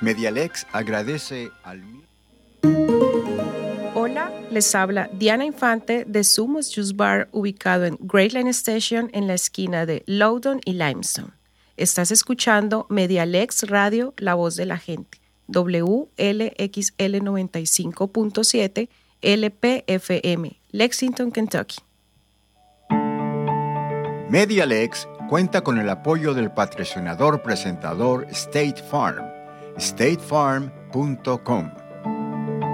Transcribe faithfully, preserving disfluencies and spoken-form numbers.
Medialex agradece al... Hola, les habla Diana Infante de Sumos Juice Bar, ubicado en Great Line Station en la esquina de Loudoun y Limestone. Estás escuchando Medialex Radio, la voz de la gente, W L X L noventa y cinco punto siete L P F M, Lexington, Kentucky. Medialex cuenta con el apoyo del patrocinador presentador State Farm, state farm punto com.